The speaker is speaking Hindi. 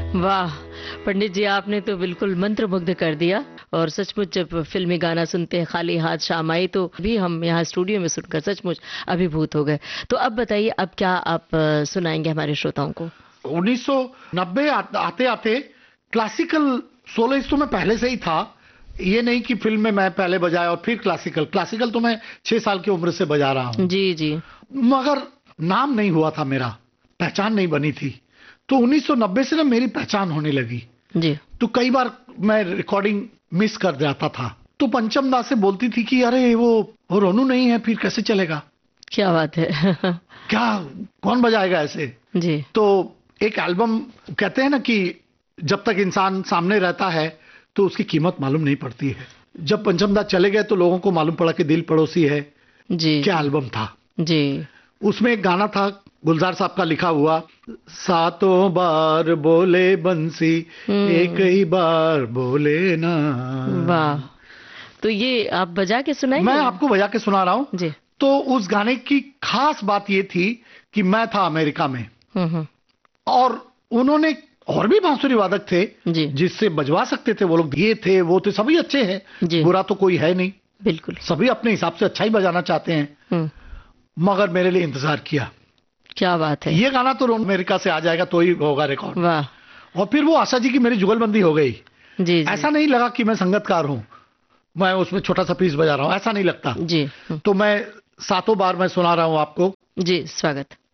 वाह पंडित जी, आपने तो बिल्कुल मंत्रमुग्ध कर दिया। और सचमुच जब फिल्मी गाना सुनते हैं खाली हाथ शाम आई, तो भी हम यहाँ स्टूडियो में सुनकर सचमुच अभिभूत हो गए। तो अब बताइए, अब क्या आप सुनाएंगे हमारे श्रोताओं को? 1990 आते आते क्लासिकल सोलोइस्ट तो मैं पहले से ही था। ये नहीं कि फिल्म में मैं पहले बजाया और फिर क्लासिकल क्लासिकल तो मैं 6 साल की उम्र से बजा रहा हूँ। जी जी। मगर नाम नहीं हुआ था, मेरा पहचान नहीं बनी थी। तो 1990 से ना मेरी पहचान होने लगी जी। तो कई बार मैं रिकॉर्डिंग मिस कर जाता था। तो पंचम दा से बोलती थी कि अरे वो रोनू नहीं है, फिर कैसे चलेगा? क्या बात है। क्या, कौन बजाएगा ऐसे? जी। तो एक एल्बम, कहते हैं ना कि जब तक इंसान सामने रहता है तो उसकी कीमत मालूम नहीं पड़ती है। जब पंचम दा चले गए तो लोगों को मालूम पड़ा कि दिल पड़ोसी है जी क्या एल्बम था। जी। उसमें एक गाना था गुलजार साहब का लिखा हुआ, सातों बार बोले बंसी एक ही बार बोले ना। वाह, तो ये आप बजा के सुनाएंगे? मैं आपको बजा के सुना रहा हूँ। जी। तो उस गाने की खास बात ये थी कि मैं था अमेरिका में और उन्होंने, और भी बांसुरी वादक थे जी। जिससे बजवा सकते थे वो लोग, ये थे वो थे, सभी अच्छे हैं, बुरा तो कोई है नहीं, बिल्कुल सभी अपने हिसाब से अच्छा ही बजाना चाहते हैं। मगर मेरे लिए इंतजार किया। क्या बात है। ये गाना तो अमेरिका से आ जाएगा तो ही होगा रिकॉर्ड। वाह। और फिर वो आशा जी की मेरी जुगलबंदी हो गई। जी। ऐसा नहीं लगा कि मैं संगतकार हूं, मैं उसमें छोटा सा पीस बजा रहा हूं, ऐसा नहीं लगता। जी। तो मैं सातों बार मैं सुना रहा हूं आपको। जी, स्वागत।